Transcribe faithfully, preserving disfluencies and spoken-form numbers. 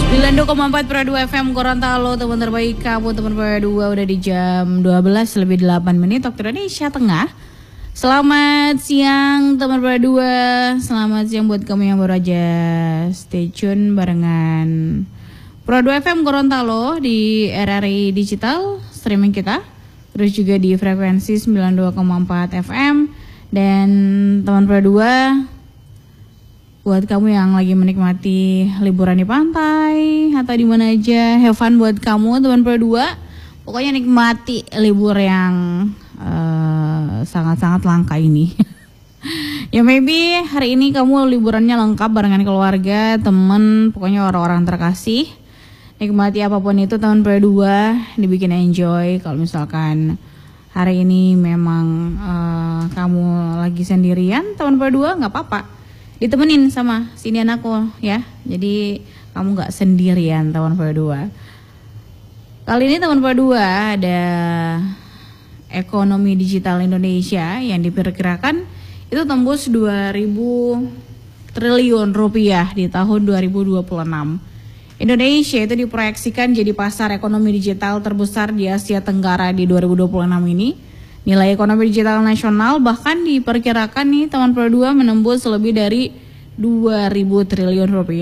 sembilan puluh dua koma empat Pro dua F M Gorontalo, teman terbaik kamu, teman Pro dua udah di jam dua belas lebih delapan menit waktu Indonesia Tengah. Selamat siang teman Pro dua, selamat siang buat kamu yang baru aja stay tune barengan Pro dua F M Gorontalo di R R I Digital streaming kita, terus juga di frekuensi sembilan puluh dua koma empat F M. Dan teman Pro dua, buat kamu yang lagi menikmati liburan di pantai atau di mana aja, have fun buat kamu teman Pro dua. Pokoknya nikmati libur yang uh, sangat-sangat langka ini. Ya maybe hari ini kamu liburannya lengkap barengan keluarga, temen, pokoknya orang-orang terkasih. Nikmati apapun itu teman Pro dua, dibikin enjoy. Kalau misalkan hari ini memang uh, kamu lagi sendirian teman Pro dua, nggak apa-apa, ditemenin sama sini anakku ya. Jadi kamu gak sendirian teman Pro dua. Kali ini teman Pro dua ada ekonomi digital Indonesia yang diperkirakan itu tembus dua ribu triliun rupiah di tahun dua ribu dua puluh enam. Indonesia itu diproyeksikan jadi pasar ekonomi digital terbesar di Asia Tenggara di dua ribu dua puluh enam ini. Nilai ekonomi digital nasional bahkan diperkirakan nih teman Pro dua menembus lebih dari dua ribu triliun rupiah.